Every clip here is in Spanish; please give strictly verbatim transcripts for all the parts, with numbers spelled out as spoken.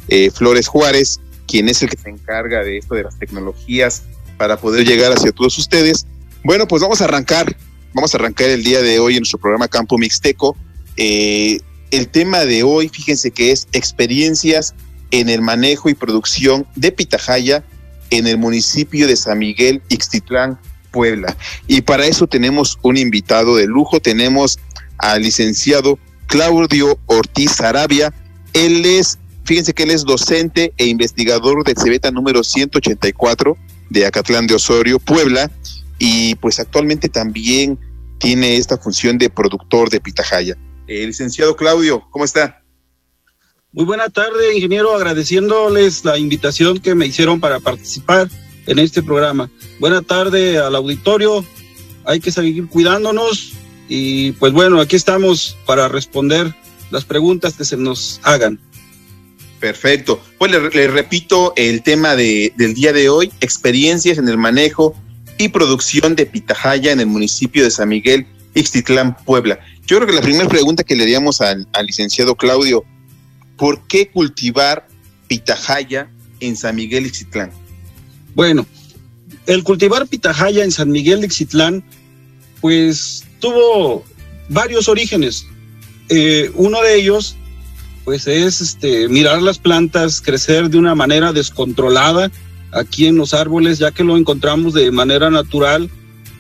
eh, Flores Juárez, quien es el que se encarga de esto de las tecnologías para poder llegar hacia todos ustedes. Bueno, pues vamos a arrancar, vamos a arrancar el día de hoy en nuestro programa Campo Mixteco. Eh, el tema de hoy, fíjense que es experiencias en el manejo y producción de pitahaya en el municipio de San Miguel Ixtitlán, Puebla. Y para eso tenemos un invitado de lujo, tenemos al licenciado Claudio Ortiz Sarabia. Él es, fíjense que él es docente e investigador del CEBETA número ciento ochenta y cuatro de Acatlán de Osorio, Puebla, y pues actualmente también tiene esta función de productor de pitahaya. Eh, licenciado Claudio, ¿cómo está? Muy buena tarde, ingeniero, agradeciéndoles la invitación que me hicieron para participar en este programa. Buena tarde al auditorio, hay que seguir cuidándonos y pues bueno, aquí estamos para responder las preguntas que se nos hagan. Perfecto. Pues le, le repito el tema de, del día de hoy, experiencias en el manejo y producción de pitahaya en el municipio de San Miguel Ixtitlán, Puebla. Yo creo que la primera pregunta que le haríamos al, al licenciado Claudio, ¿por qué cultivar pitahaya en San Miguel Ixtitlán? Bueno, el cultivar pitahaya en San Miguel Ixtitlán, pues tuvo varios orígenes. Eh, uno de ellos, pues es este, mirar las plantas crecer de una manera descontrolada aquí en los árboles, ya que lo encontramos de manera natural.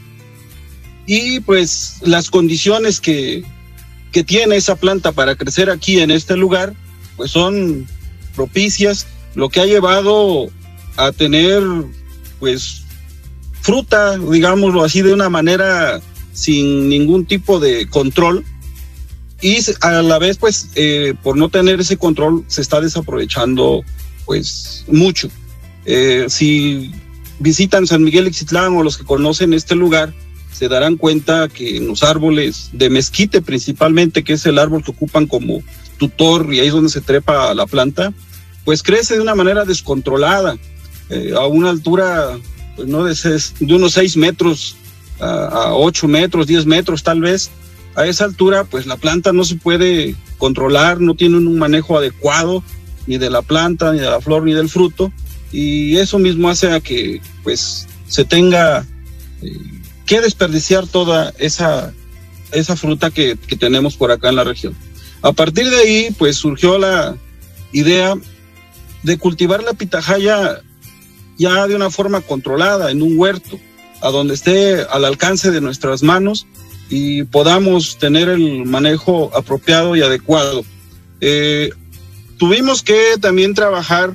Y pues las condiciones que, que tiene esa planta para crecer aquí en este lugar, pues son propicias, lo que ha llevado a tener pues fruta, digámoslo así, de una manera sin ningún tipo de control, y a la vez pues eh, por no tener ese control se está desaprovechando pues mucho. Eh, si visitan San Miguel Ixtitlán o los que conocen este lugar, se darán cuenta que en los árboles de mezquite principalmente, que es el árbol que ocupan como tutor y ahí es donde se trepa la planta, pues crece de una manera descontrolada, eh, a una altura pues no de, seis, de unos seis metros a, a ocho metros, diez metros tal vez. A esa altura pues la planta no se puede controlar, no tiene un manejo adecuado ni de la planta, ni de la flor, ni del fruto, y eso mismo hace a que pues se tenga eh, que desperdiciar toda esa, esa fruta que, que tenemos por acá en la región. A partir de ahí, pues surgió la idea de cultivar la pitahaya ya de una forma controlada, en un huerto, a donde esté al alcance de nuestras manos y podamos tener el manejo apropiado y adecuado. Eh, tuvimos que también trabajar,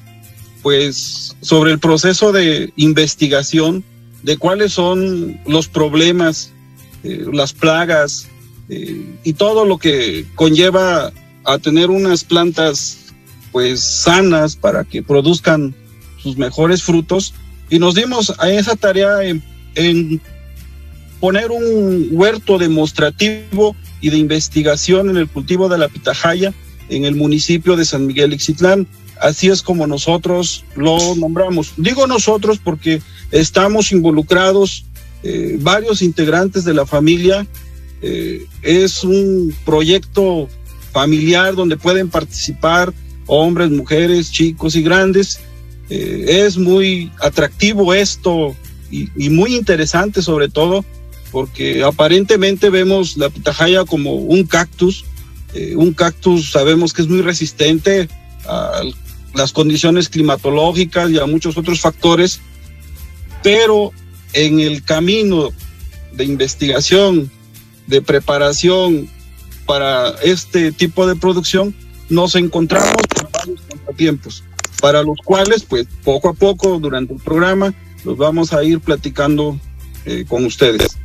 pues, sobre el proceso de investigación de cuáles son los problemas, eh, las plagas, Eh, y todo lo que conlleva a tener unas plantas pues sanas para que produzcan sus mejores frutos, y nos dimos a esa tarea en, en poner un huerto demostrativo y de investigación en el cultivo de la pitahaya en el municipio de San Miguel Ixtitlán. Así es como nosotros lo nombramos. Digo nosotros porque estamos involucrados eh, varios integrantes de la familia. Eh, es un proyecto familiar donde pueden participar hombres, mujeres, chicos y grandes. Eh, es muy atractivo esto y, y muy interesante, sobre todo porque aparentemente vemos la pitahaya como un cactus. Eh, un cactus sabemos que es muy resistente a las condiciones climatológicas y a muchos otros factores, pero en el camino de investigación, de preparación para este tipo de producción, nos encontramos con varios contratiempos, para los cuales, pues, poco a poco, durante el programa, los vamos a ir platicando eh, con ustedes.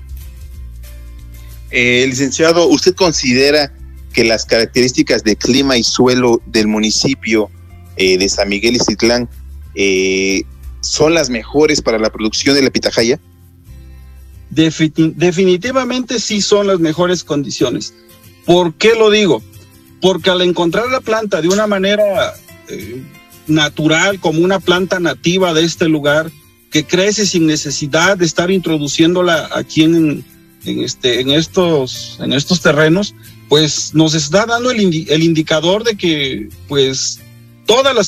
Eh, licenciado, ¿usted considera que las características de clima y suelo del municipio eh, de San Miguel Ixtitlán eh, son las mejores para la producción de la pitahaya? Definitivamente sí son las mejores condiciones. ¿Por qué lo digo? Porque al encontrar la planta de una manera eh, natural, como una planta nativa de este lugar, que crece sin necesidad de estar introduciéndola aquí en, en, este, en, estos, en estos terrenos, pues nos está dando el, indi el indicador de que pues todas las